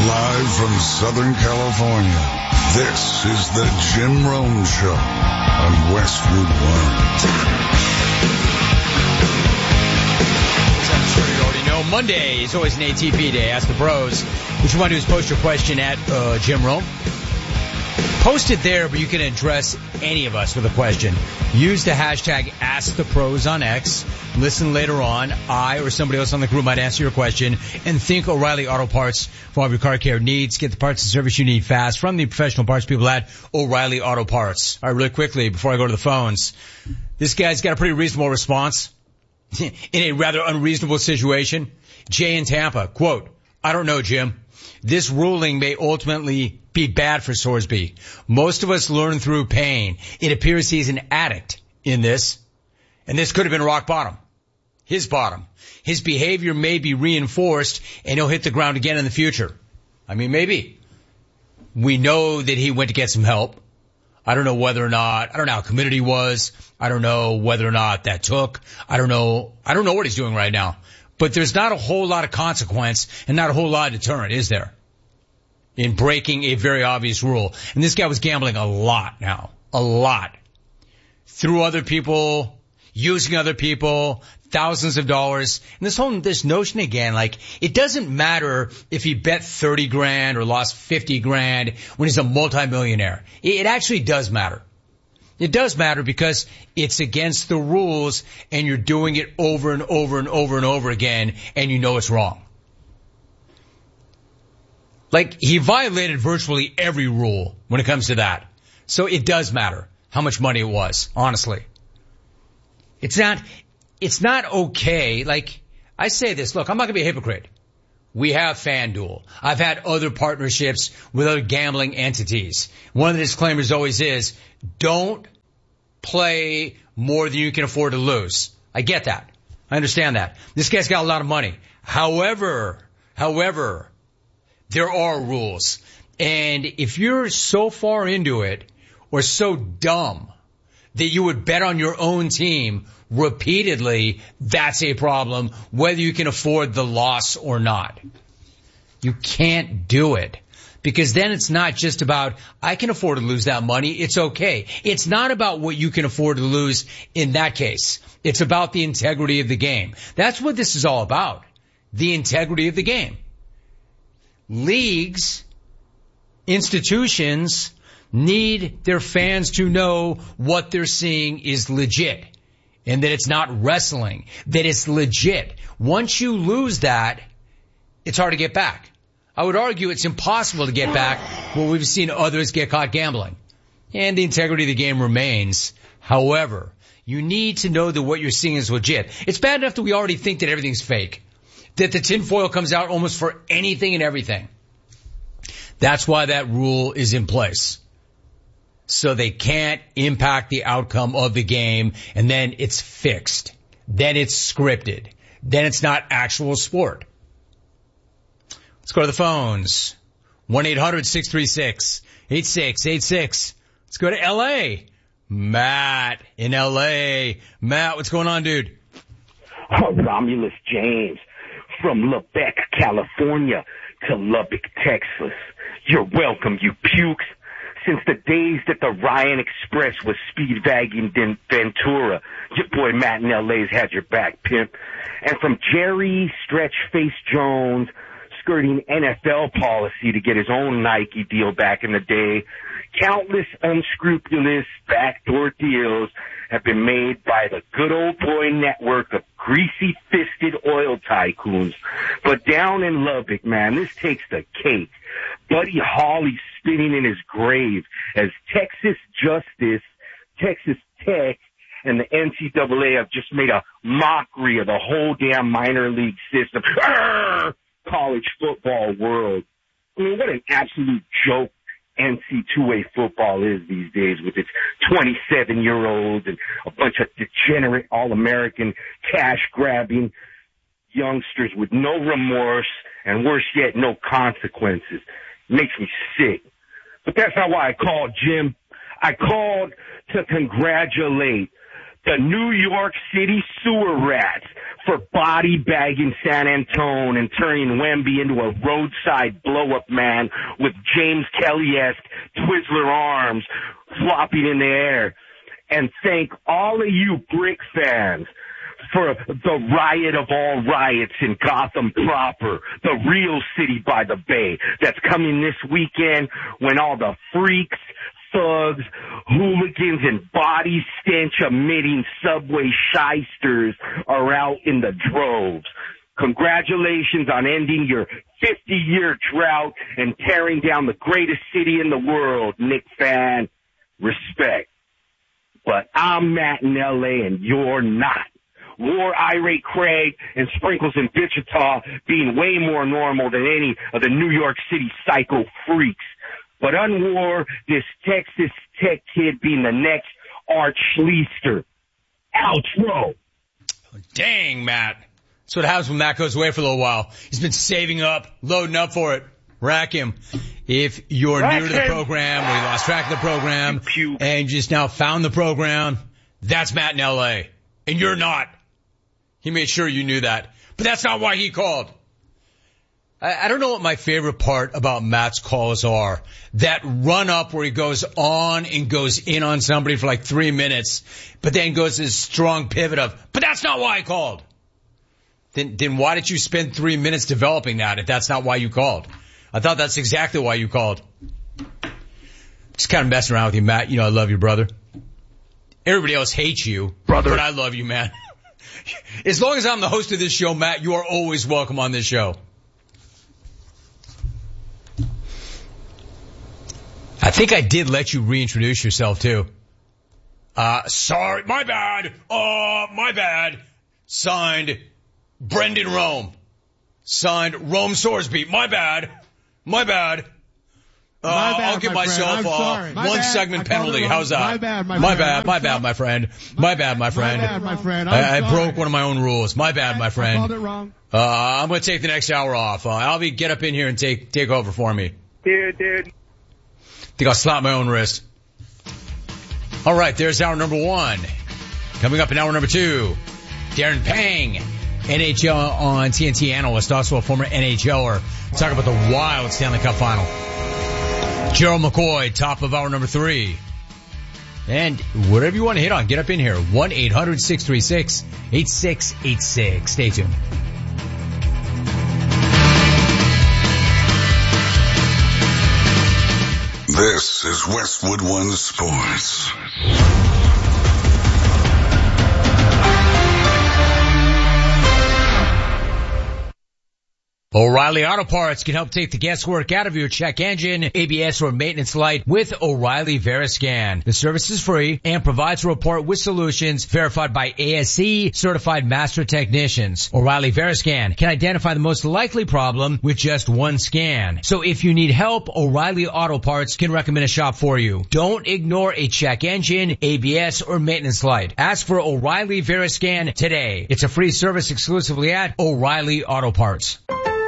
Live from Southern California, this is the Jim Rome Show on Westwood One. I'm sure you already know, Monday is always an ATP day. Ask the pros. What you want to do is post your question at Jim Rome. Post it there, but you can address any of us with a question. Use the hashtag AskThePros on X. Listen later on. I or somebody else on the group might answer your question. And think O'Reilly Auto Parts for all of your car care needs. Get the parts and service you need fast from the professional parts people at O'Reilly Auto Parts. All right, really quickly, before I go to the phones, this guy's got a pretty reasonable response in a rather unreasonable situation. Jay in Tampa, quote, I don't know, Jim. This ruling may ultimately be bad for Sorsby. Most of us learn through pain. It appears he's an addict in this, and this could have been rock bottom. His bottom. His behavior may be reinforced, and he'll hit the ground again in the future. I mean, maybe. We know that he went to get some help. I don't know how committed he was. I don't know whether or not that took. I don't know what he's doing right now. But there's not a whole lot of consequence and not a whole lot of deterrent, is there? In breaking a very obvious rule. And this guy was gambling a lot now. A lot. Through other people, using other people, thousands of dollars. And this notion again, like, it doesn't matter if he bet 30 grand or lost 50 grand when he's a multimillionaire. It actually does matter. It does matter because it's against the rules and you're doing it over and over and over and over again and you know it's wrong. Like, he violated virtually every rule when it comes to that. So it does matter how much money it was, honestly. It's not okay. Like, I say this, look, I'm not going to be a hypocrite. We have FanDuel. I've had other partnerships with other gambling entities. One of the disclaimers always is, don't play more than you can afford to lose. I get that. I understand that. This guy's got a lot of money. However, there are rules. And if you're so far into it or so dumb that you would bet on your own team repeatedly, that's a problem, whether you can afford the loss or not. You can't do it. Because then it's not just about, I can afford to lose that money, it's okay. It's not about what you can afford to lose in that case. It's about the integrity of the game. That's what this is all about. The integrity of the game. Leagues, institutions need their fans to know what they're seeing is legit. And that it's not wrestling. That it's legit. Once you lose that, it's hard to get back. I would argue it's impossible to get back when we've seen others get caught gambling. And the integrity of the game remains. However, you need to know that what you're seeing is legit. It's bad enough that we already think that everything's fake. That the tinfoil comes out almost for anything and everything. That's why that rule is in place. So they can't impact the outcome of the game, and then it's fixed. Then it's scripted. Then it's not actual sport. Let's go to the phones. 1-800-636-8686. Let's go to L.A. Matt in L.A. Matt, what's going on, dude? Romulus James from Lubbock, California to Lubbock, Texas. You're welcome, you pukes. Since the days that the Ryan Express was speedwagging Ventura, your boy Matt in L.A.'s had your back, pimp. And from Jerry Stretch Face Jones skirting NFL policy to get his own Nike deal back in the day, countless unscrupulous backdoor deals have been made by the good old boy network of greasy-fisted oil tycoons. But down in Lubbock, man, this takes the cake. Buddy Holly spinning in his grave as Texas Justice, Texas Tech, and the NCAA have just made a mockery of the whole damn minor league system. Arrgh! College football world. I mean, what an absolute joke NC2A football is these days with its 27-year-olds and a bunch of degenerate All-American cash-grabbing youngsters with no remorse and, worse yet, no consequences. Makes me sick. But that's not why I called, Jim. I called to congratulate the New York City sewer rats for body bagging San Antone and turning Wemby into a roadside blow-up man with James Kelly-esque Twizzler arms flopping in the air. And thank all of you Brick fans for the riot of all riots in Gotham proper, the real city by the bay that's coming this weekend when all the freaks, thugs, hooligans, and body stench emitting subway shysters are out in the droves. Congratulations on ending your 50-year drought and tearing down the greatest city in the world, Knick fan. Respect. But I'm Matt in L.A. and you're not. War Irate Craig and Sprinkles in Wichita being way more normal than any of the New York City psycho freaks. But unwar this Texas Tech kid being the next Art Schleister. Outro. Dang, Matt. That's what happens when Matt goes away for a little while. He's been saving up, loading up for it. Rack him. If you're new to the program, or you lost track of the program, and just now found the program, that's Matt in L.A. And you're not. He made sure you knew that. But that's not why he called. I don't know what my favorite part about Matt's calls are. That run up where he goes on and goes in on somebody for like 3 minutes, but then goes this strong pivot of, but that's not why I called. Then why did you spend 3 minutes developing that if that's not why you called? I thought that's exactly why you called. Just kind of messing around with you, Matt. You know I love you, brother. Everybody else hates you, brother, but I love you, man. As long as I'm the host of this show, Matt, you are always welcome on this show. I think I did let you reintroduce yourself, too. Sorry, my bad. My bad. Signed, Brendan Rome. Signed, Rome Sorsby. My bad. I'll give myself a one segment penalty. How's that? My bad, my friend. I broke one of my own rules. My bad, my friend. I called it wrong. I'm going to take the next hour off. Albie, get up in here and take over for me. Dude. I think I'll slap my own wrist. All right, there's hour number 1. Coming up in hour number 2, Darren Pang, NHL on TNT analyst, also a former NHLer. Talk about the wild Stanley Cup final. Gerald McCoy, top of hour number 3. And whatever you want to hit on, get up in here. 1-800-636-8686. Stay tuned. This is Westwood One Sports. O'Reilly Auto Parts can help take the guesswork out of your check engine, ABS, or maintenance light with O'Reilly Veriscan. The service is free and provides a report with solutions verified by ASE certified master technicians. O'Reilly Veriscan can identify the most likely problem with just one scan. So if you need help, O'Reilly Auto Parts can recommend a shop for you. Don't ignore a check engine, ABS, or maintenance light. Ask for O'Reilly Veriscan today. It's a free service exclusively at O'Reilly Auto Parts.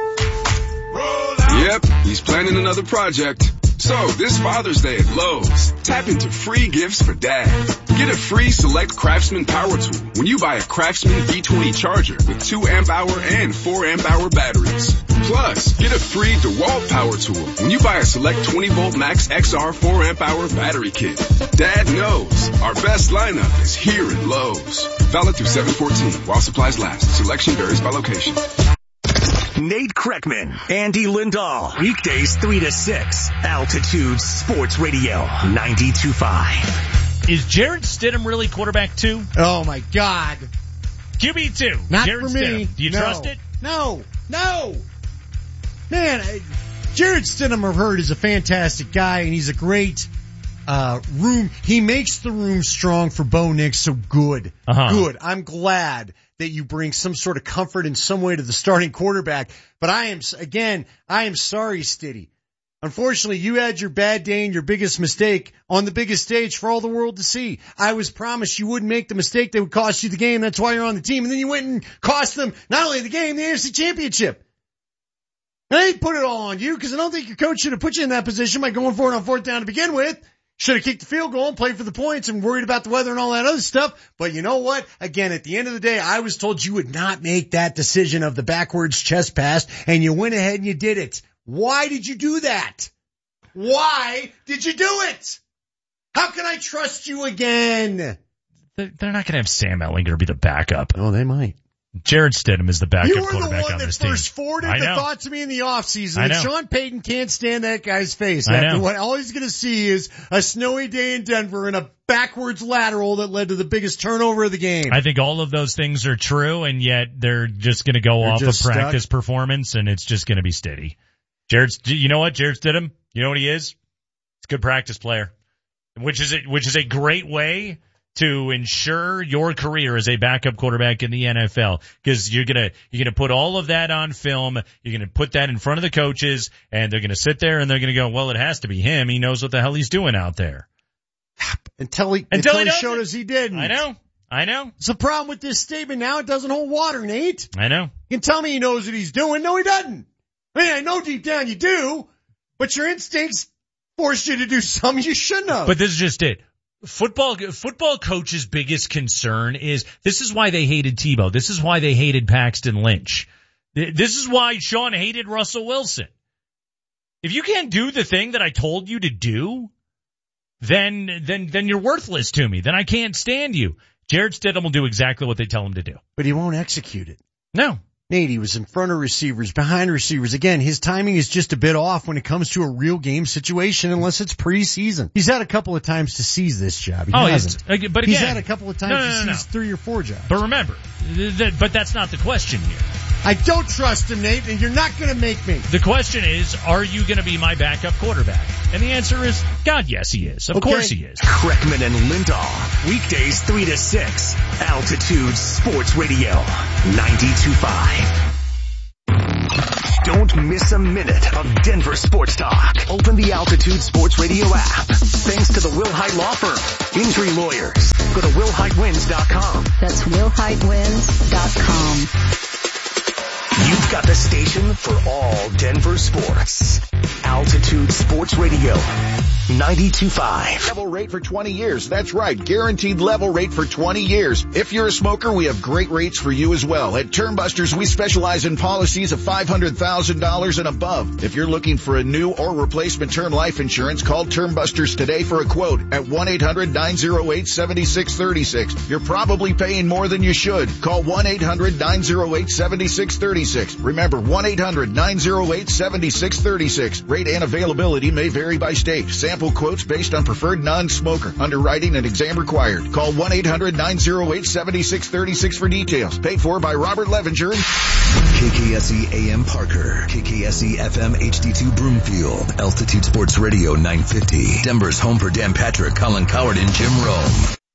Yep, he's planning another project. So, this Father's Day at Lowe's, tap into free gifts for Dad. Get a free Select Craftsman power tool when you buy a Craftsman V20 charger with 2 amp-hour and 4 amp-hour batteries. Plus, get a free DeWalt power tool when you buy a Select 20-volt Max XR 4 amp-hour battery kit. Dad knows our best lineup is here at Lowe's. Valid through 7/14 while supplies last. Selection varies by location. Nate Kreckman, Andy Lindahl, weekdays 3 to 6, Altitude Sports Radio, 92.5. Is Jarrett Stidham really quarterback 2? Oh my God. QB2. Not Jarrett for me. Stidham. Do you trust it? No. Man, Jarrett Stidham, I've heard, is a fantastic guy, and he's a great room. He makes the room strong for Bo Nix, so good. Good. I'm glad that you bring some sort of comfort in some way to the starting quarterback. But I am sorry, Stiddy. Unfortunately, you had your bad day and your biggest mistake on the biggest stage for all the world to see. I was promised you wouldn't make the mistake that would cost you the game. That's why you're on the team. And then you went and cost them not only the game, the AFC Championship. And I didn't put it all on you because I don't think your coach should have put you in that position by going for it on 4th down to begin with. Should have kicked the field goal and played for the points and worried about the weather and all that other stuff. But you know what? Again, at the end of the day, I was told you would not make that decision of the backwards chest pass, and you went ahead and you did it. Why did you do that? Why did you do it? How can I trust you again? They're not going to have Sam Ehlinger be the backup. Oh, they might. Jared Stidham is the backup quarterback on this team. You were the one that first forwarded the thought to me in the offseason that Sean Payton can't stand that guy's face. After what all he's going to see is a snowy day in Denver and a backwards lateral that led to the biggest turnover of the game. I think all of those things are true, and yet they're just going to go off of practice performance, and it's just going to be steady. You know what? Jared Stidham, you know what he is? He's a good practice player, which is a great way to ensure your career as a backup quarterback in the NFL, because you're gonna put all of that on film. You're gonna put that in front of the coaches, and they're gonna sit there and they're gonna go, well, it has to be him. He knows what the hell he's doing out there. Until he showed us he didn't. I know. It's the problem with this statement now. It doesn't hold water, Nate. I know. You can tell me he knows what he's doing. No, he doesn't. I mean, I know deep down you do, but your instincts force you to do something you shouldn't have. But this is just it. Football coach's biggest concern is, this is why they hated Tebow. This is why they hated Paxton Lynch. This is why Sean hated Russell Wilson. If you can't do the thing that I told you to do, then you're worthless to me. Then I can't stand you. Jared Stidham will do exactly what they tell him to do. But he won't execute it. No. Nate, he was in front of receivers, behind receivers. Again, his timing is just a bit off when it comes to a real game situation, unless it's preseason. He's had a couple of times to seize this job. He hasn't. But again, he's had a couple of times to seize 3 or 4 jobs. But remember, but that's not the question here. I don't trust him, Nate, and you're not going to make me. The question is, are you going to be my backup quarterback? And the answer is, God, yes, he is. Of course he is. Kreckman and Lindahl, weekdays 3 to 6, Altitude Sports Radio, 92.5. Don't miss a minute of Denver sports talk. Open the Altitude Sports Radio app. Thanks to the Wilhite Law Firm. Injury lawyers. Go to WilhiteWins.com. That's WilhiteWins.com. You've got the station for all Denver sports. Altitude Sports Radio, 92.5. Level rate for 20 years. That's right. Guaranteed level rate for 20 years. If you're a smoker, we have great rates for you as well. At Termbusters, we specialize in policies of $500,000 and above. If you're looking for a new or replacement term life insurance, call Termbusters today for a quote at 1-800-908-7636. You're probably paying more than you should. Call 1-800-908-7636. Remember, 1-800-908-7636. Rate and availability may vary by state. Sample quotes based on preferred non-smoker. Underwriting and exam required. Call 1-800-908-7636 for details. Paid for by Robert Levinger. KKSE AM Parker. KKSE FM HD2 Broomfield. Altitude Sports Radio 950. Denver's home for Dan Patrick, Colin Coward, and Jim Rome.